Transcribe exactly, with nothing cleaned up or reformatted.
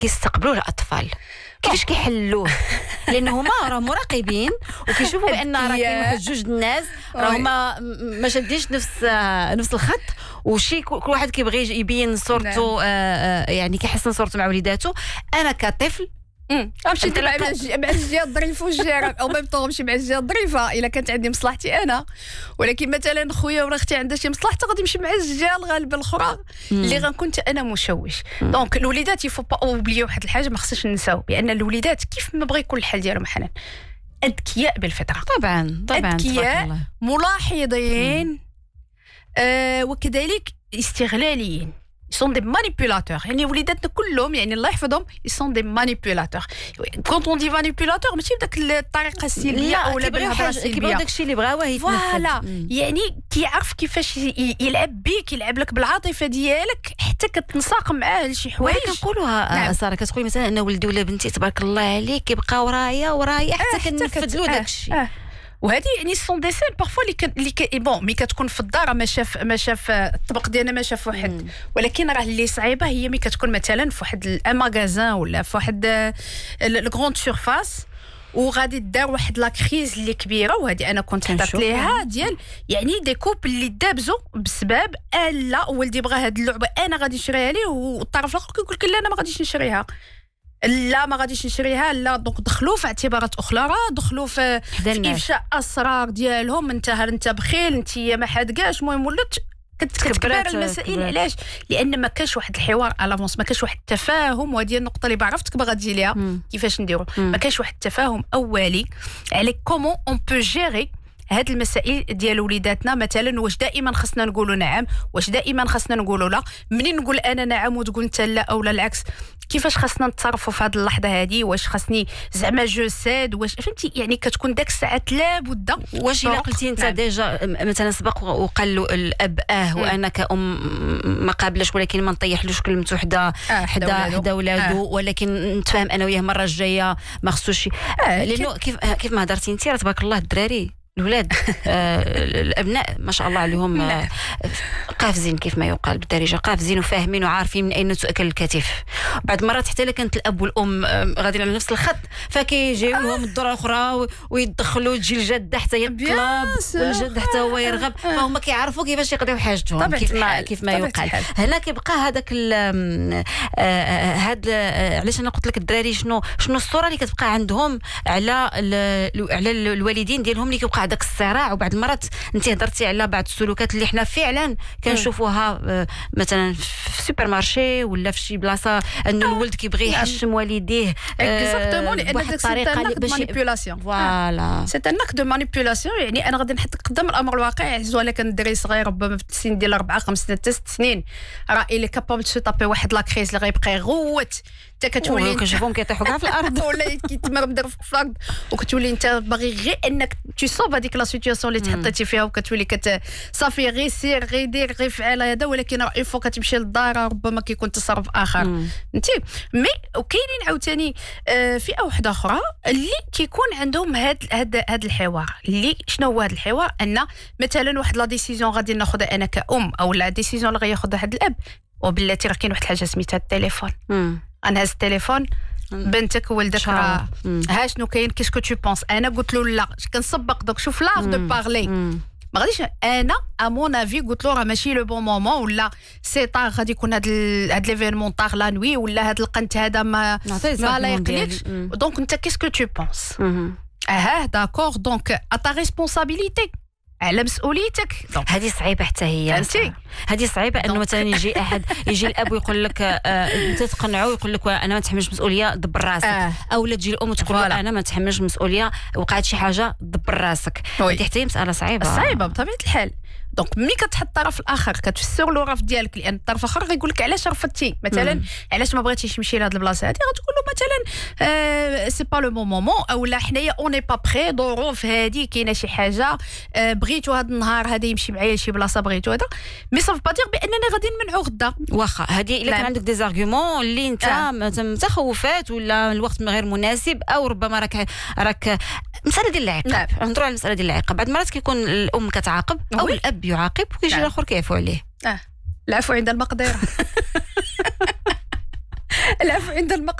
كيستقبلوا الاطفال كيفاش كيحلوه؟ لان هما راه مراقبين وكيشوفوا بان راه كاين واحد جوج الناس راه هما ما شادينش نفس نفس الخط، وشي كل واحد كيبغي يبين صورته يعني كيحسن صورته مع وليداته. انا كطفل مشيت مع مع الجهه الظريفه والجيران او ميم طون نمشي مع الجهه الظريفه الا كانت عندي مصلحتي انا، ولكن مثلا خويا ولا اختي عندها شي مصلحتها غادي نمشي مع الجهه الغالبه الاخرى اللي غنكون انا مشوش. دونك الوليدات يفو با اوبليو واحد الحاجه ما خصناش ننساو، بان الوليدات كيف ما بغى يكون الحال ديالهم حنان اذكياء بالفطره، طبعا طبعا اذكياء ملاحظين آه وكذلك استغلاليين. sont des manipulateurs. يعني وليداتنا كلهم يعني الله يحفظهم ils sont des manipulateurs. quand on dit manipulateur ماشي بداك الطريقه السلبيه او لا بالهضره السلبيه، كيبغيو داكشي اللي بغاوه يتنفذ. فوالا يعني كيعرف كيفاش يلعب بيك، يلعب لك بالعاطفه ديالك حتى كتنساق معاه لشي حوايج. كنقولوها نعم. ساره كتقولي مثلا انا ولدي ولا بنتي تبارك الله عليك كيبقى ورايا ورايا حتى آه كنفذ له داكشي. آه. وهذه يعني سون دي سين بارفو اللي كان اللي كان بون مي كتكون في الدار ما شاف ما شاف الطبق ديالنا ما شاف واحد، ولكن راه اللي صعيبه هي مي كتكون مثلا في واحد الماغازان ولا في واحد الكروند سورفاس وغادي دار واحد لا كريز اللي كبيره، وهذه انا كنت حطيت ليها ديال يعني دي كوب اللي دابزوا بسبب لا ولدي بغى هذه اللعبه انا غادي نشريها ليه، والطرف الاخر كيقول لك لا انا ما غاديش نشريها، لا ما غاديش نشريها، لا دونك دخلوا في اعتبارات اخرى، دخلوا في, في افشاء اسرار ديالهم. انت انت بخيل، انت ما حادقاش، المهم ولات كتكبر المسائل. علاش؟ لان ما كانش واحد الحوار الافونس، ما كانش واحد التفاهم، وهذه النقطه اللي بعرفتك باغا تجي ليها كيفاش نديروا. ما كانش واحد التفاهم اولي على كومون اون بو جيري هاد المسائل ديال وليداتنا. مثلا واش دائما خصنا نقولوا نعم، واش دائما خصنا نقولوا لا؟ منين نقول انا نعم وتقول انت لا او لا العكس؟ كيفاش خصنا نتصرفوا في هذه اللحظه هذه؟ واش خصني زعما جو ساد؟ واش فهمتي يعني كتكون داك الساعات لابد. واش الا قلتي انت نعم. ديجا مثلا سبق وقال له الاب اه وانا كأم ما قابلش، ولكن ما نطيحلوش كلمته حدا آه حدا حدا ولادو آه. ولكن نتفاهم انا وياه المره الجايه ما خصوش آه. لانه كيف كيف ما هضرتي انت راه تبارك الله الدراري الولاد آه الابناء ما شاء الله عليهم آه قافزين كيف ما يقال بالدارجه، قافزين وفاهمين وعارفين من اين تؤكل الكتف. بعض المرات حتى الا كانت الاب والام آه غاديين على نفس الخط فكيجيو لهم الدره اخرى ويدخلوا تجي الجده حتى هي الطلاب والجد حتى هو يرغب، فهم كيعرفوا كيفاش يقضيو حاجتهم كيف ما كيف ما يقال. هنا كيبقى هذاك هاد علاش انا قلت لك الدراري شنو شنو الصوره اللي كتبقى عندهم على على الوالدين ديالهم اللي كيبقى داك الصراع. وبعض المرات انت هضرتي على بعض السلوكات اللي حنا فعلا كنشوفوها مثلا في سوبر مارشي ولا في شي بلاصه انه الولد كيبغي يحشم والديه اكزاكتومون لان داك الطريقه باش مانيبيولاسيون فوالا سي ان اك دو مانيبيولاسيون. يعني انا غادي نحط قدام الامر الواقع، عزو انا كان دري صغير ربما في السن ديال أربعة خمسة ستة ست سنين راه اللي كابابل تشي طابي واحد لا كريز اللي غيبقى يغوت حتى كتولي كنشوفهم كيطيحوا كاع في الارض ولا كيتمرمدر في الارض، وكتولي انت باغي غير انك تو سوف هذيك لا سيتوياسيون اللي تحطيتي فيها، وكتولي كت صافي غير سير غير دير غير فعل هذا، ولكن راه الفو كتمشي للدار ربما كيكون تصرف اخر فهمتي. مي وكاينين عاوتاني آه فئه واحده اخرى اللي كيكون عندهم هاد هاد هاد الحوار. اللي شنو هو هاد الحوار؟ ان مثلا واحد لا ديسيزيون غادي ناخذها انا كأم او لا ديسيزيون اللي غياخذها هاد الاب، وبالتي راه كاين واحد الحاجه سميتها التليفون. انا هز التليفون بنتك ولدك راه ها شنو كاين كيسكو تو بونس. انا قلت له لا كنسبق دوك شوف لاغ دو بارلي ما غاديش انا ا مون افي قلت له راه ماشي لو بون مومون ولا سي طار غادي يكون هاد هاد ليفينمون طار لا نوي ولا هاد القنت هذا ما ما لا يقلقش. دونك انت كيسكو تو بونس اه داكور دونك ا تا ريسبونسابيلتي على مسؤوليتك. هذه صعيبه حتى هي هذه صعيبه انه مثلا يجي احد يجي الاب ويقول لك انت تقنعه ويقول لك انا ما نتحملش مسؤوليه دبر راسك آه. او لا تجي الام وتقول له انا ما نتحملش مسؤوليه وقعت شي حاجه دبر راسك. هذه حتى هي مساله صعيبه صعيبه بطبيعه الحال. دونك ملي كتحط الطرف الاخر كتفسر له الرفض ديالك، لان الطرف الاخر غيقول لك علاش رفضتي مثلا مم. علاش ما بغيتيش تمشي لهاد البلاصه هذه، غتقول له مثلا آه سي با لو بون مومون او لا حنايا اوني با بري ظروف هذه كاينه شي حاجه آه بغيتو هذا النهار هذا يمشي معايا لشي بلاصه بغيتو هذا مي صاف با دير باننا غادي نمنعو غدا. واخا هذه الا كان عندك دي زارغومون اللي انت آه. متخوفات ولا الوقت غير مناسب او ربما راك راك مساله ديال العقاب. نهضروا على المساله ديال العقاب. بعض المرات كيكون الام كتعاقب او وي. الاب يعاقب وكيجي الاخر كيعفو عليه. اه العفو عند المقدره. العفو عند المقدرة.